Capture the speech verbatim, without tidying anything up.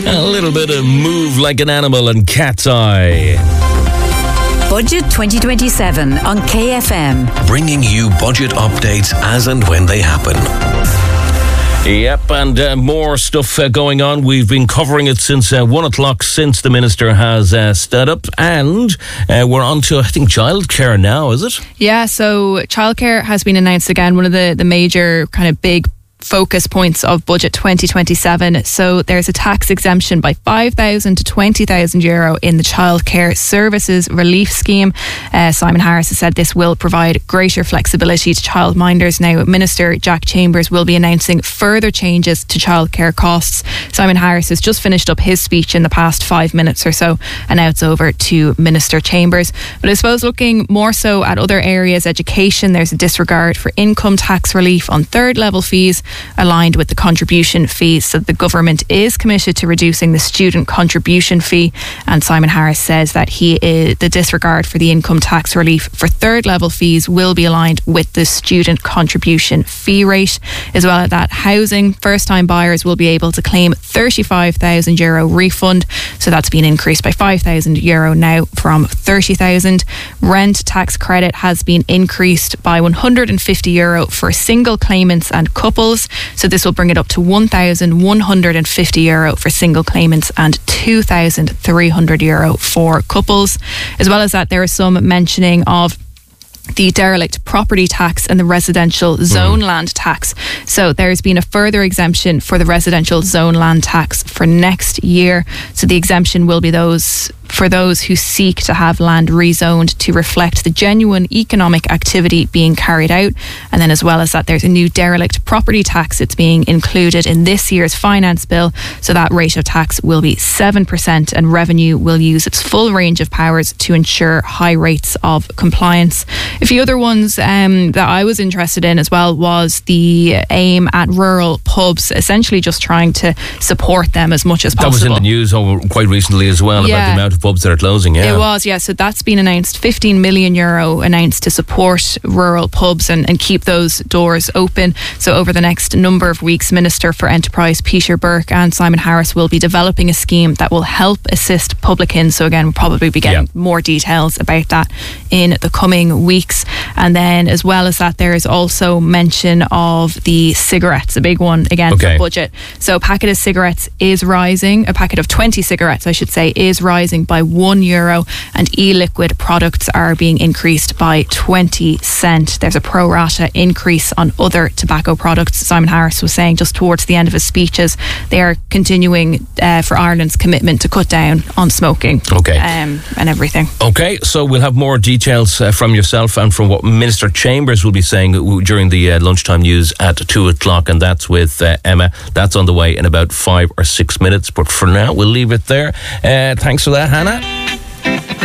A little bit of Move Like an Animal and Cat's Eye. Budget twenty twenty-seven on K F M. Bringing you budget updates as and when they happen. Yep, and uh, more stuff uh, going on. We've been covering it since uh, one o'clock, since the Minister has uh, stood up, and uh, we're on to, I think, childcare now, is it? Yeah, so childcare has been announced again, one of the, the major kind of big focus points of Budget twenty twenty-seven. So there's a tax exemption by five thousand to twenty thousand euro in the Childcare Services Relief Scheme. Uh, Simon Harris has said this will provide greater flexibility to childminders. Now, Minister Jack Chambers will be announcing further changes to childcare costs. Simon Harris has just finished up his speech in the past five minutes or so, and now it's over to Minister Chambers. But I suppose looking more so at other areas, education, there's a disregard for income tax relief on third level fees, aligned with the contribution fees. So the government is committed to reducing the student contribution fee, and Simon Harris says that he is, the disregard for the income tax relief for third level fees will be aligned with the student contribution fee rate. As well as that, housing, first time buyers will be able to claim thirty-five thousand euro refund, so that's been increased by five thousand euro now from thirty thousand. Rent tax credit has been increased by one hundred fifty euro for single claimants and couples. So this will bring it up to one thousand one hundred fifty euro for single claimants and two thousand three hundred euro for couples. As well as that, there is some mentioning of the derelict property tax and the residential zone mm. land tax. So there's been a further exemption for the residential zone land tax for next year. So the exemption will be those for those who seek to have land rezoned to reflect the genuine economic activity being carried out. And then as well as that, there's a new derelict property tax. It's being included in this year's finance bill. So that rate of tax will be seven percent, and revenue will use its full range of powers to ensure high rates of compliance. A few other ones um, that I was interested in as well was the aim at rural pubs, essentially just trying to support them as much as possible. That was in the news over quite recently as well, yeah. about the amount of pubs that are closing. Yeah, it was. Yeah, so that's been announced. fifteen million euro announced to support rural pubs and, and keep those doors open. So over the next number of weeks, Minister for Enterprise Peter Burke and Simon Harris will be developing a scheme that will help assist publicans. So again, we'll probably be getting yeah. more details about that in the coming weeks. And then as well as that, there is also mention of the cigarettes, a big one again okay. for budget. So a packet of cigarettes is rising, a packet of twenty cigarettes I should say is rising by one euro, and e-liquid products are being increased by twenty cent. There's a pro rata increase on other tobacco products. Simon Harris was saying just towards the end of his speeches, they are continuing uh, for Ireland's commitment to cut down on smoking okay. um, and everything. Okay, so we'll have more details uh, from yourself and from what Minister Chambers will be saying during the uh, lunchtime news at two o'clock, and that's with uh, Emma. That's on the way in about five or six minutes, but for now we'll leave it there. Uh, thanks for that, Hannah.